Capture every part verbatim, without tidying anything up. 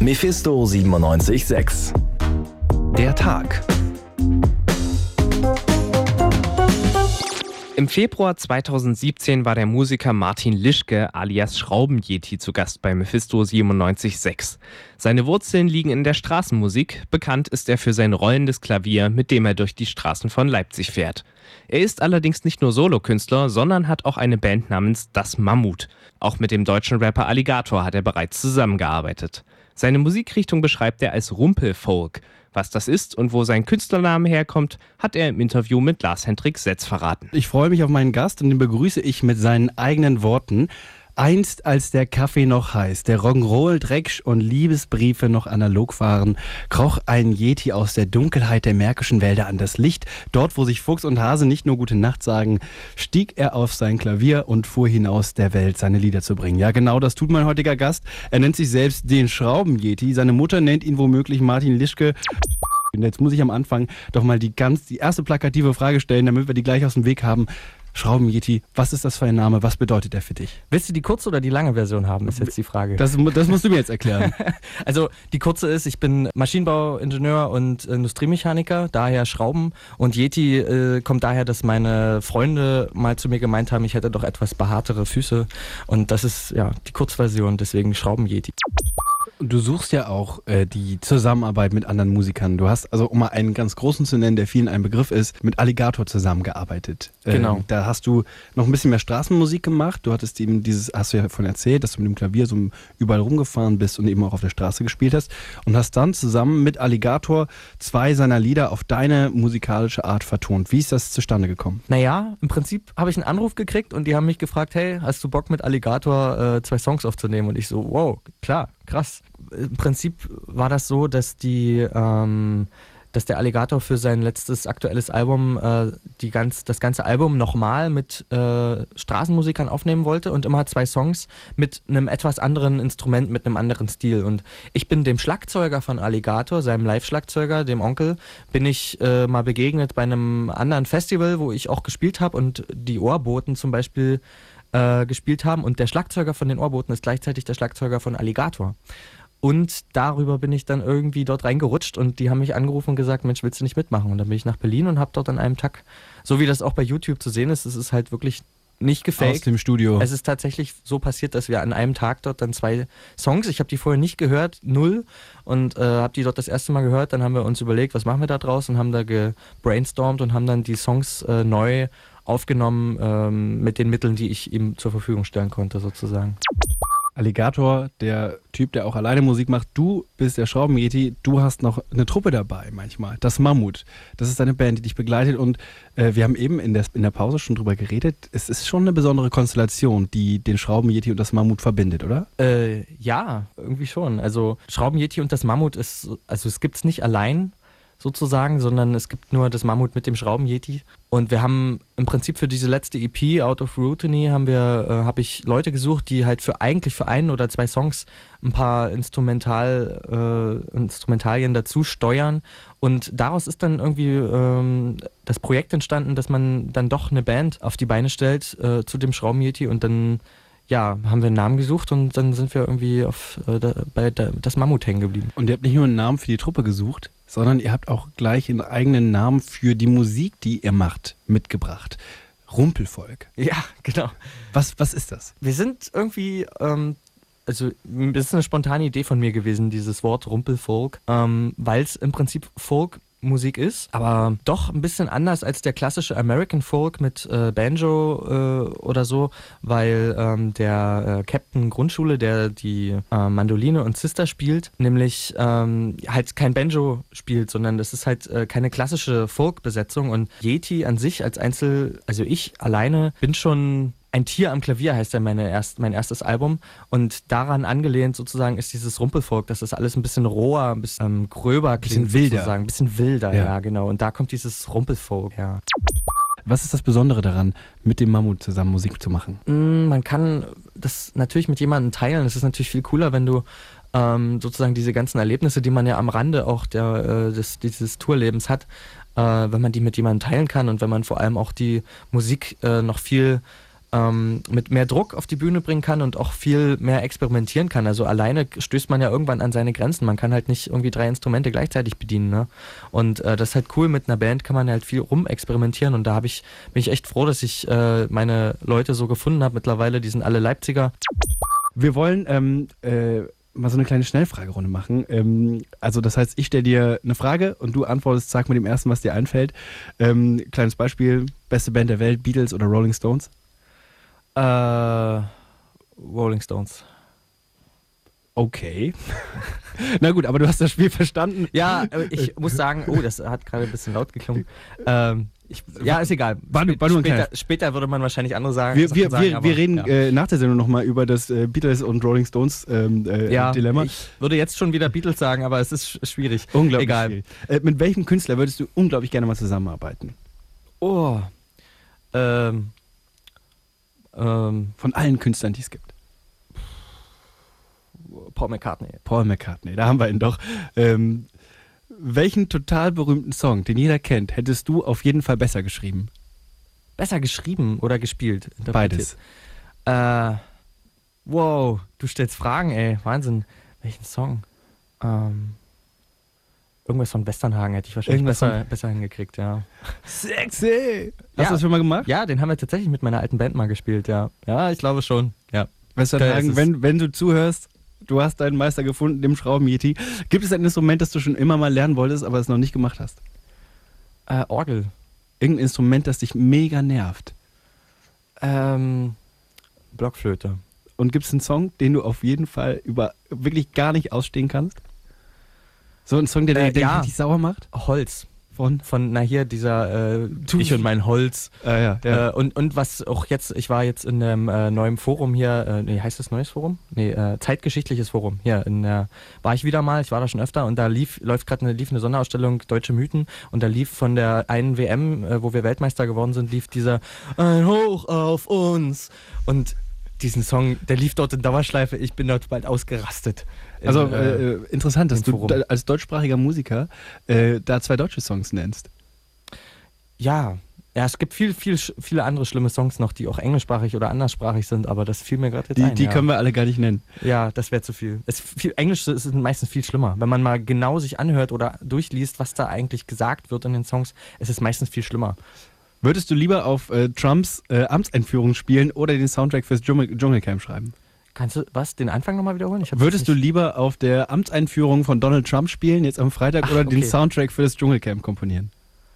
Mephisto siebenundneunzig Komma sechs. Der Tag. Im Februar zweitausendsiebzehn war der Musiker Martin Lischke alias Schrauben-Yeti zu Gast bei Mephisto siebenundneunzig Komma sechs. Seine Wurzeln liegen in der Straßenmusik. Bekannt ist er für sein rollendes Klavier, mit dem er durch die Straßen von Leipzig fährt. Er ist allerdings nicht nur Solokünstler, sondern hat auch eine Band namens Das Mammut. Auch mit dem deutschen Rapper Alligator hat er bereits zusammengearbeitet. Seine Musikrichtung beschreibt er als Rumpelfolk. Was das ist und wo sein Künstlername herkommt, hat er im Interview mit Lars-Hendrik Setz verraten. Ich freue mich auf meinen Gast und den begrüße ich mit seinen eigenen Worten. Einst, als der Kaffee noch heiß, der Rock'n'Roll, Dreck und Liebesbriefe noch analog waren, kroch ein Yeti aus der Dunkelheit der märkischen Wälder an das Licht. Dort, wo sich Fuchs und Hase nicht nur Gute Nacht sagen, stieg er auf sein Klavier und fuhr hinaus, der Welt seine Lieder zu bringen. Ja, genau das tut mein heutiger Gast. Er nennt sich selbst den Schrauben-Yeti. Seine Mutter nennt ihn womöglich Martin Lischke. Und jetzt muss ich am Anfang doch mal die ganz, die erste plakative Frage stellen, damit wir die gleich aus dem Weg haben. Schrauben-Yeti, was ist das für ein Name? Was bedeutet der für dich? Willst du die kurze oder die lange Version haben, ist jetzt die Frage. Das, das musst du mir jetzt erklären. Also die kurze ist, ich bin Maschinenbauingenieur und Industriemechaniker, daher Schrauben. Und Yeti äh, kommt daher, dass meine Freunde mal zu mir gemeint haben, ich hätte doch etwas behaartere Füße. Und das ist ja die Kurzversion, deswegen Schrauben-Yeti. Du suchst ja auch äh, die Zusammenarbeit mit anderen Musikern. Du hast, also um mal einen ganz großen zu nennen, der vielen ein Begriff ist, mit Alligator zusammengearbeitet. Genau. Ähm, da hast du noch ein bisschen mehr Straßenmusik gemacht. Du hattest eben dieses, hast du ja davon erzählt, dass du mit dem Klavier so überall rumgefahren bist und eben auch auf der Straße gespielt hast. Und hast dann zusammen mit Alligator zwei seiner Lieder auf deine musikalische Art vertont. Wie ist das zustande gekommen? Naja, im Prinzip habe ich einen Anruf gekriegt und die haben mich gefragt, hey, hast du Bock mit Alligator äh, zwei Songs aufzunehmen? Und ich so, wow, klar, krass. Im Prinzip war das so, dass die, ähm, dass der Alligator für sein letztes aktuelles Album äh, die ganz, das ganze Album nochmal mit äh, Straßenmusikern aufnehmen wollte und immer zwei Songs mit einem etwas anderen Instrument, mit einem anderen Stil. Und ich bin dem Schlagzeuger von Alligator, seinem Live-Schlagzeuger, dem Onkel, bin ich äh, mal begegnet bei einem anderen Festival, wo ich auch gespielt habe und die Ohrboten zum Beispiel äh, gespielt haben. Und der Schlagzeuger von den Ohrboten ist gleichzeitig der Schlagzeuger von Alligator. Und darüber bin ich dann irgendwie dort reingerutscht und die haben mich angerufen und gesagt, Mensch, willst du nicht mitmachen? Und dann bin ich nach Berlin und habe dort an einem Tag, so wie das auch bei YouTube zu sehen ist, es ist halt wirklich nicht gefaked. Aus dem Studio. Es ist tatsächlich so passiert, dass wir an einem Tag dort dann zwei Songs, ich habe die vorher nicht gehört, null, und äh, habe die dort das erste Mal gehört, dann haben wir uns überlegt, was machen wir da draus und haben da gebrainstormt und haben dann die Songs äh, neu aufgenommen ähm, mit den Mitteln, die ich ihm zur Verfügung stellen konnte sozusagen. Alligator, der Typ, der auch alleine Musik macht. Du bist der Schrauben-Yeti. Du hast noch eine Truppe dabei manchmal. Das Mammut. Das ist eine Band, die dich begleitet. Und äh, wir haben eben in der, in der Pause schon drüber geredet. Es ist schon eine besondere Konstellation, die den Schrauben-Yeti und das Mammut verbindet, oder? Äh, ja, irgendwie schon. Also Schrauben-Yeti und das Mammut ist, also es gibt es nicht allein sozusagen, sondern es gibt nur das Mammut mit dem Schrauben-Yeti. Und wir haben im Prinzip für diese letzte E P, Out of Routine, haben wir, äh, habe ich Leute gesucht, die halt für eigentlich für einen oder zwei Songs ein paar Instrumental, äh, Instrumentalien dazu steuern. Und daraus ist dann irgendwie ähm, das Projekt entstanden, dass man dann doch eine Band auf die Beine stellt äh, zu dem Schrauben-Yeti und dann ja, haben wir einen Namen gesucht und dann sind wir irgendwie auf, äh, da, bei da, das Mammut hängen geblieben. Und ihr habt nicht nur einen Namen für die Truppe gesucht, sondern ihr habt auch gleich einen eigenen Namen für die Musik, die ihr macht, mitgebracht. Rumpelfolk. Ja, genau. Was, was ist das? Wir sind irgendwie, ähm, also das ist eine spontane Idee von mir gewesen, dieses Wort Rumpelfolk, ähm, weil es im Prinzip Folk Musik ist, aber doch ein bisschen anders als der klassische American Folk mit äh, Banjo äh, oder so, weil ähm, der äh, Captain Grundschule, der die äh, Mandoline und Sister spielt, nämlich ähm, halt kein Banjo spielt, sondern das ist halt äh, keine klassische Folk-Besetzung und Yeti an sich als Einzel, also ich alleine bin schon Ein Tier am Klavier heißt ja meine erst, mein erstes Album und daran angelehnt sozusagen ist dieses Rumpelfolk, dass das alles ein bisschen roher, ein bisschen ähm, gröber klingt, bisschen wilder. sozusagen, ein bisschen wilder, Ja. ja genau. Und da kommt dieses Rumpelfolk her. Was ist das Besondere daran, mit dem Mammut zusammen Musik zu machen? Mm, Man kann das natürlich mit jemandem teilen. Es ist natürlich viel cooler, wenn du ähm, sozusagen diese ganzen Erlebnisse, die man ja am Rande auch der, äh, des, dieses Tourlebens hat, äh, wenn man die mit jemandem teilen kann und wenn man vor allem auch die Musik äh, noch viel ähm, mit mehr Druck auf die Bühne bringen kann und auch viel mehr experimentieren kann. Also alleine stößt man ja irgendwann an seine Grenzen. Man kann halt nicht irgendwie drei Instrumente gleichzeitig bedienen. Ne? Und äh, das ist halt cool. Mit einer Band kann man halt viel rumexperimentieren und da hab ich, bin ich echt froh, dass ich äh, meine Leute so gefunden habe. Mittlerweile, die sind alle Leipziger. Wir wollen ähm, äh, mal so eine kleine Schnellfragerunde machen. Ähm, also das heißt, ich stelle dir eine Frage und du antwortest, sag mit dem ersten, was dir einfällt. Ähm, kleines Beispiel, beste Band der Welt, Beatles oder Rolling Stones? Äh, Rolling Stones. Okay. Na gut, aber du hast das Spiel verstanden. Ja, ich muss sagen, oh, das hat gerade ein bisschen laut geklungen. Ähm, ich, ja, ist egal. War, war nur ein später, kleines- später würde man wahrscheinlich andere sagen. Wir, Sachen wir, sagen, wir, aber, wir reden ja. äh, nach der Sendung nochmal über das äh, Beatles und Rolling Stones ähm, äh, ja, Dilemma. Ich würde jetzt schon wieder Beatles sagen, aber es ist sch- schwierig. Unglaublich Egal. viel. Äh, mit welchem Künstler würdest du unglaublich gerne mal zusammenarbeiten? Oh. Ähm. Ähm. Von allen Künstlern, die es gibt. Paul McCartney. Paul McCartney, da haben wir ihn doch. Ähm, welchen total berühmten Song, den jeder kennt, hättest du auf jeden Fall besser geschrieben? Besser geschrieben oder gespielt? Beides. Äh. Wow, du stellst Fragen, ey. Wahnsinn. Welchen Song? Ähm. Irgendwas von Westernhagen hätte ich wahrscheinlich Irgendwas besser, von- besser hingekriegt, ja. Sexy! Hast Ja. du das schon mal gemacht? Ja, den haben wir tatsächlich mit meiner alten Band mal gespielt, ja. Ja, ich glaube schon, ja. Westernhagen, es ist- wenn, wenn du zuhörst, du hast deinen Meister gefunden, dem Schrauben-Yeti. Gibt es ein Instrument, das du schon immer mal lernen wolltest, aber es noch nicht gemacht hast? Äh, Orgel. Irgendein Instrument, das dich mega nervt. Ähm, Blockflöte. Und gibt es einen Song, den du auf jeden Fall über wirklich gar nicht ausstehen kannst? So ein Song, der, Äh, der ja. dich richtig sauer macht? Holz. Von? Von, na hier, dieser äh, Tu- Ich und mein Holz. Ah, ja, ja. Äh, und, und was auch jetzt, ich war jetzt in einem äh, neuen Forum hier, äh, nee, heißt das neues Forum? Nee, äh, zeitgeschichtliches Forum. Hier, in der, war ich wieder mal, ich war da schon öfter und da lief, läuft gerade eine, lief eine Sonderausstellung Deutsche Mythen und da lief von der einen W M, äh, wo wir Weltmeister geworden sind, lief dieser Ein Hoch auf uns und diesen Song, der lief dort in Dauerschleife, ich bin dort bald ausgerastet. In, Also äh, äh, interessant, dass im du Forum. da, als deutschsprachiger Musiker äh, da zwei deutsche Songs nennst. Ja, ja, es gibt viel, viel, sch- viele andere schlimme Songs noch, die auch englischsprachig oder anderssprachig sind, aber das fiel mir gerade jetzt Die, ein. die ja. können wir alle gar nicht nennen. Ja, das wäre zu viel. Es viel. Englisch ist meistens viel schlimmer. Wenn man mal genau sich anhört oder durchliest, was da eigentlich gesagt wird in den Songs, es ist meistens viel schlimmer. Würdest du lieber auf äh, Trumps äh, Amtseinführung spielen oder den Soundtrack fürs Dschungel Dschungelcamp schreiben? Kannst du was, den Anfang nochmal wiederholen? Ich hab's Würdest du nicht- lieber auf der Amtseinführung von Donald Trump spielen, jetzt am Freitag, Ach, oder den okay. Soundtrack für das Dschungelcamp komponieren?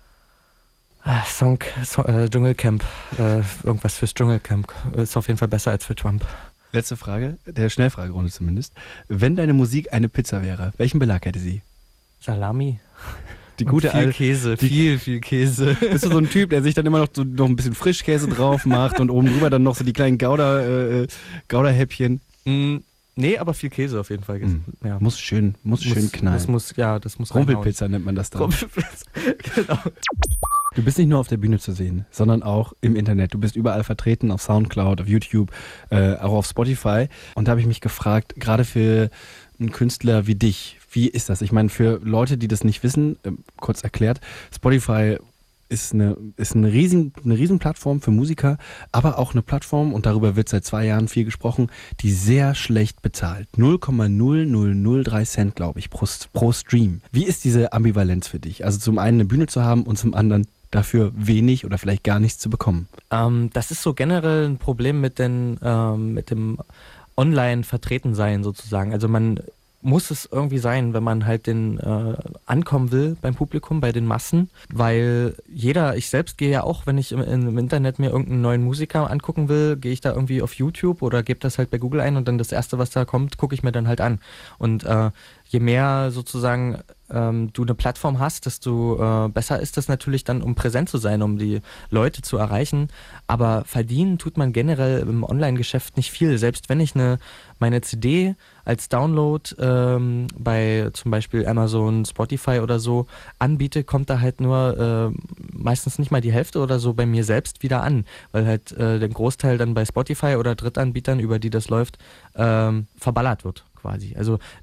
Ah, Song, so, äh, Dschungelcamp, äh, irgendwas fürs Dschungelcamp. Ist auf jeden Fall besser als für Trump. Letzte Frage, der Schnellfragerunde zumindest. Wenn deine Musik eine Pizza wäre, welchen Belag hätte sie? Salami. Die Und gute viel alte. Käse, viel, viel Käse. Bist du so ein Typ, der sich dann immer noch, so, noch ein bisschen Frischkäse drauf macht und oben drüber dann noch so die kleinen Gouda, äh, Gouda-Häppchen? Mm, nee, aber viel Käse auf jeden Fall. Mm. Ja. Muss schön, muss, schön knallen. Das muss, ja, das muss reinhauen. Rumpelpizza nennt man das dann. Rumpelpizza, genau. Du bist nicht nur auf der Bühne zu sehen, sondern auch im Internet. Du bist überall vertreten, auf Soundcloud, auf YouTube, äh, auch auf Spotify. Und da habe ich mich gefragt, gerade für einen Künstler wie dich, wie ist das? Ich meine, für Leute, die das nicht wissen, äh, kurz erklärt, Spotify ist eine, ist eine, riesen, eine riesen Plattform für Musiker, aber auch eine Plattform, und darüber wird seit zwei Jahren viel gesprochen, die sehr schlecht bezahlt. null Komma null null null drei Cent, glaube ich, pro, pro Stream. Wie ist diese Ambivalenz für dich? Also zum einen eine Bühne zu haben und zum anderen dafür wenig oder vielleicht gar nichts zu bekommen. Ähm, das ist so generell ein Problem mit, den, ähm, mit dem Online-Vertretensein sozusagen. Also man muss es irgendwie sein, wenn man halt den äh, ankommen will beim Publikum, bei den Massen, weil jeder, ich selbst gehe ja auch, wenn ich im, im Internet mir irgendeinen neuen Musiker angucken will, gehe ich da irgendwie auf YouTube oder gebe das halt bei Google ein und dann das Erste, was da kommt, gucke ich mir dann halt an. Und äh, je mehr sozusagen ähm, du eine Plattform hast, desto äh, besser ist das natürlich dann, um präsent zu sein, um die Leute zu erreichen. Aber verdienen tut man generell im Online-Geschäft nicht viel. Selbst wenn ich eine, meine C D als Download ähm, bei zum Beispiel Amazon, Spotify oder so anbiete, kommt da halt nur äh, meistens nicht mal die Hälfte oder so bei mir selbst wieder an, weil halt äh, der Großteil dann bei Spotify oder Drittanbietern, über die das läuft, ähm, verballert wird quasi. Also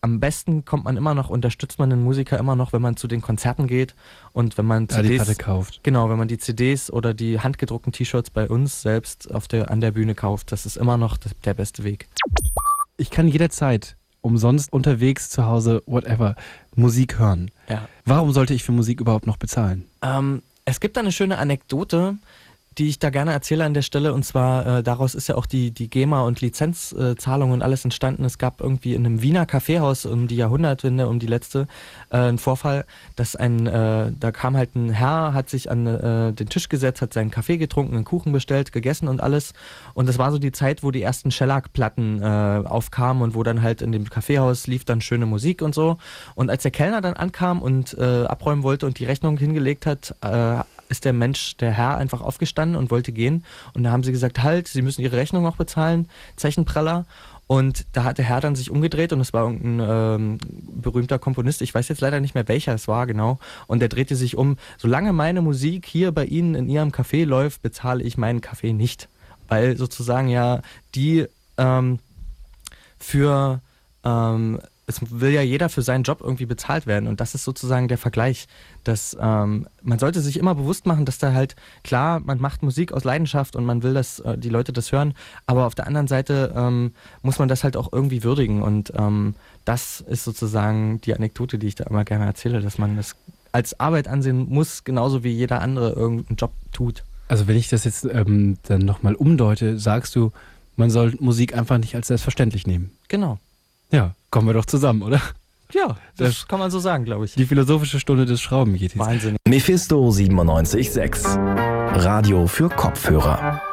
am besten kommt man immer noch, unterstützt man den Musiker immer noch, wenn man zu den Konzerten geht und wenn man Ja, C Ds die Platte kauft. Genau, wenn man die C Ds oder die handgedruckten T-Shirts bei uns selbst auf der, an der Bühne kauft, das ist immer noch das, der beste Weg. Ich kann jederzeit umsonst unterwegs, zu Hause, whatever, Musik hören. Ja. Warum sollte ich für Musik überhaupt noch bezahlen? Ähm, es gibt da eine schöne Anekdote, die ich da gerne erzähle an der Stelle, und zwar äh, daraus ist ja auch die, die GEMA und Lizenzzahlung äh, und alles entstanden. Es gab irgendwie in einem Wiener Kaffeehaus um die Jahrhundertwende, um die letzte, äh, einen Vorfall, dass ein, äh, da kam halt ein Herr, hat sich an äh, den Tisch gesetzt, hat seinen Kaffee getrunken, einen Kuchen bestellt, gegessen und alles, und das war so die Zeit, wo die ersten Shellac-Platten äh, aufkamen und wo dann halt in dem Kaffeehaus lief dann schöne Musik und so, und als der Kellner dann ankam und äh, abräumen wollte und die Rechnung hingelegt hat, äh, ist der Mensch, der Herr, einfach aufgestanden und wollte gehen. Und da haben sie gesagt, halt, Sie müssen Ihre Rechnung noch bezahlen, Zeichenpraller. Und da hat der Herr dann sich umgedreht und es war irgendein ähm, berühmter Komponist, ich weiß jetzt leider nicht mehr, welcher es war genau. Und der drehte sich um, solange meine Musik hier bei Ihnen in Ihrem Café läuft, bezahle ich meinen Kaffee nicht. Weil sozusagen ja die ähm, für... Ähm, es will ja jeder für seinen Job irgendwie bezahlt werden, und das ist sozusagen der Vergleich, dass ähm, man sollte sich immer bewusst machen, dass da halt, klar, man macht Musik aus Leidenschaft und man will, dass äh, die Leute das hören, aber auf der anderen Seite ähm, muss man das halt auch irgendwie würdigen, und ähm, das ist sozusagen die Anekdote, die ich da immer gerne erzähle, dass man das als Arbeit ansehen muss, genauso wie jeder andere irgendeinen Job tut. Also wenn ich das jetzt ähm, dann nochmal umdeute, sagst du, man soll Musik einfach nicht als selbstverständlich nehmen. Genau. Ja, kommen wir doch zusammen, oder? Ja, das, Das- kann man so sagen, glaube ich. Die philosophische Stunde des Schraubenjetis. Wahnsinn. Mephisto siebenundneunzig Komma sechs. Radio für Kopfhörer.